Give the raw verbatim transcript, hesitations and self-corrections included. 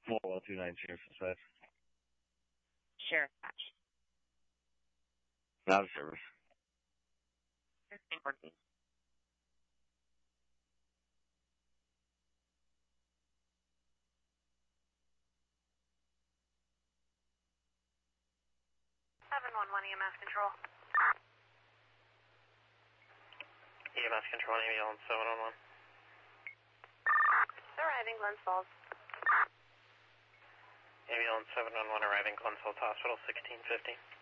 four one two nine, Sheriff Dispatch. Sheriff Dispatch. Out of service. Working. seven one one E M S Control. E M S Control, ambulance seven one one. Arriving Glens Falls. Ambulance seven one one arriving Glens Falls Hospital, sixteen fifty.